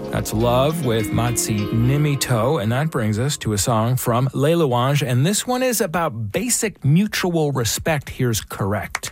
That's Love with Matsi Nimito, and that brings us to a song from Les Louanges, and this one is about basic mutual respect. Here's Correct.